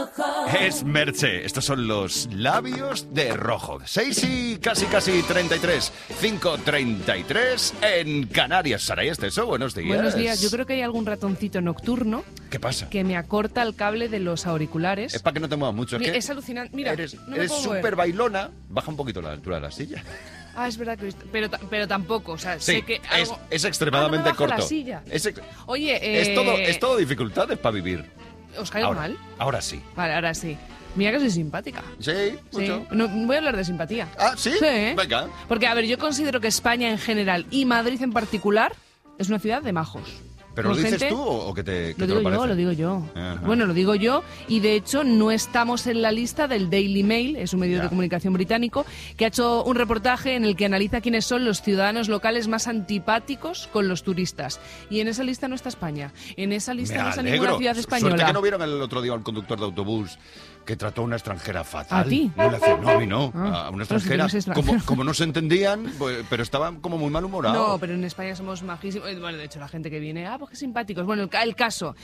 rojo. Es Merche, estos son los labios de rojo. 6 y casi 33, 5:33 en Canarias. Saray Esteso, buenos días. Buenos días, yo creo que hay algún ratoncito nocturno ¿Qué pasa? que me acorta el cable de los auriculares. Es para que no te muevas mucho. Es, que Es alucinante, mira, eres no me puedo mover. súper bailona. Baja un poquito la altura de la silla. Ah, es verdad que pero tampoco, o sea, Sí, sé que es extremadamente no me baja corto. la silla. Es Oye, es todo dificultades para vivir. ¿os caigo mal? Ahora sí. Vale, ahora sí. Mira que soy simpática. Sí, Sí. mucho. No, voy a hablar de simpatía. Ah, ¿sí? Sí. Venga. Porque, a ver, yo considero que España en general y Madrid en particular es una ciudad de majos. ¿Pero lo Con dices gente- tú o que te Lo te digo yo, parece? lo digo yo. Ajá. Bueno, lo digo yo y de hecho no estamos en la lista del Daily Mail, es un medio Ya. de comunicación británico, que ha hecho un reportaje en el que analiza quiénes son los ciudadanos locales más antipáticos con los turistas. Y en esa lista no está España. En esa lista Me no está alegro. ninguna ciudad española. Suerte que no vieron el otro día al conductor de autobús que trató a una extranjera fatal. ¿A ti? No, no, a mí no. Ah. A una Pero si tú extranjera. no eres extranjero. Como no se entendían, pues, pero estaban como muy malhumorados. No, pero en España somos majísimos. Bueno, de hecho, la gente que viene, pues qué simpáticos. Bueno, el caso.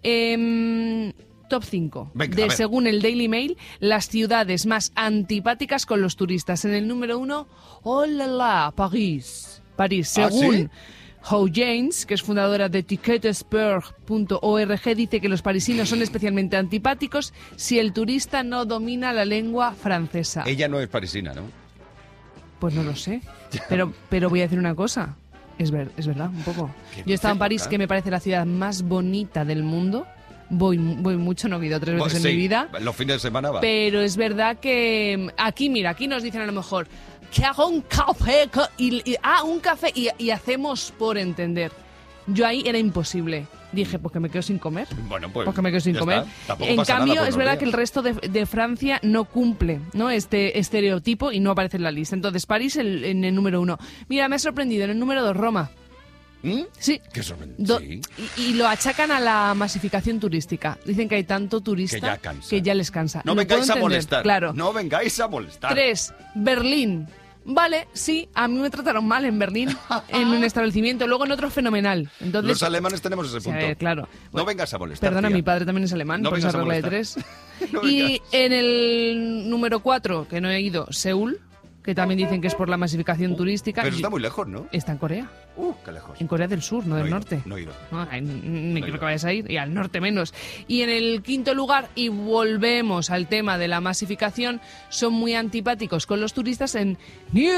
Top 5. Venga, a ver. Según el Daily Mail, las ciudades más antipáticas con los turistas. En el número 1, oh la la, París. París, ¿Ah, según sí? Ho Janes, que es fundadora de Ticketspur.org, dice que los parisinos son especialmente antipáticos si el turista no domina la lengua francesa. Ella no es parisina, ¿no? Pues no lo sé. Pero voy a decir una cosa. Es verdad, un poco. ¿Qué Yo he estado en dices, París, loca? que me parece la ciudad más bonita del mundo. Voy mucho, no he ido 3 veces en Sí, mi vida. los fines de semana va. Pero es verdad que aquí nos dicen a lo mejor que hago un café un café y hacemos por entender. Yo ahí era imposible. Dije, pues que me quedo sin comer. Bueno, pues. Porque me quedo sin ya comer. está. Tampoco En pasa cambio, nada por es unos verdad días. que el resto de Francia no cumple, ¿no?, este estereotipo y no aparece en la lista. Entonces, París en el número 1. Mira, me ha sorprendido. En el número 2, Roma. ¿Mm? Sí. Qué sorprendente. Sí. Y lo achacan a la masificación turística. Dicen que hay tanto turista Que ya cansa. que ya les cansa. No Lo vengáis puedo a entender, molestar. Claro. No vengáis a molestar. 3, Berlín. Vale, sí, a mí me trataron mal en Berlín, en un establecimiento. Luego en otro fenomenal. Entonces, Los alemanes tenemos ese sí, punto. claro. No Vengas vengas a molestar. Perdona, tía. mi padre también es alemán, No por esa vengas a regla de molestar. 3. No Y vengas. en el número 4, que no he ido, Seúl, que también dicen que es por la masificación turística. Pero está muy lejos, ¿no? Está en Corea. Qué lejos. En Corea del Sur, no del he ido, norte. No he ido. Ay, ni he creo ido. que vayas a ir, y al norte menos. Y en el quinto lugar, y volvemos al tema de la masificación, son muy antipáticos con los turistas en New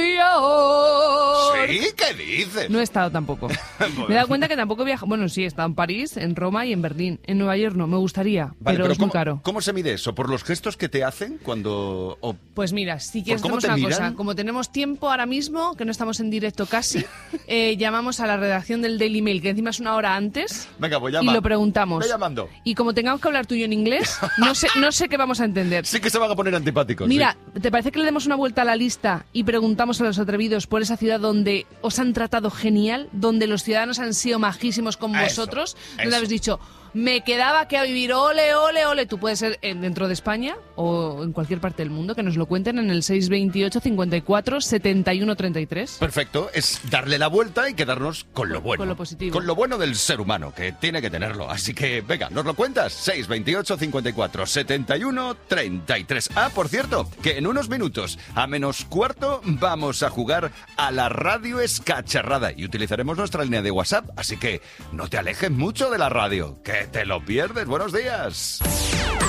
York. ¿Sí? ¿Qué dices? No he estado tampoco. Me he dado cuenta que tampoco he viajado. Bueno, sí, he estado en París, en Roma y en Berlín. En Nueva York no, me gustaría, Vale, pero es muy ¿cómo, caro. ¿cómo se mide eso? ¿Por los gestos que te hacen cuando...? Pues mira, si quieres cómo hacemos te una miran? cosa. Como tenemos tiempo ahora mismo, que no estamos en directo casi, llamamos a la redacción del Daily Mail, que encima es una hora antes, Venga, pues y llama. lo preguntamos. Ve llamando. Y como tengamos que hablar tú y yo en inglés, no sé qué vamos a entender. Sí que se van a poner antipáticos. Mira, sí. ¿te parece que le demos una vuelta a la lista y preguntamos a los atrevidos por esa ciudad donde os han tratado genial, donde los ciudadanos han sido majísimos con Eso, vosotros, donde eso. habéis dicho, me quedaba que a vivir, ole, ole, ole? Tú puedes ser dentro de España o en cualquier parte del mundo, que nos lo cuenten en el 628 54 71 33. Perfecto, es darle la vuelta y quedarnos con lo bueno. Con lo positivo. Con lo bueno del ser humano, que tiene que tenerlo. Así que, venga, ¿nos lo cuentas? 628 54 71 33. Ah, por cierto, que en unos minutos, a menos cuarto, vamos a jugar a la radio escacharrada y utilizaremos nuestra línea de WhatsApp. Así que no te alejes mucho de la radio, que te lo pierdes. Buenos días.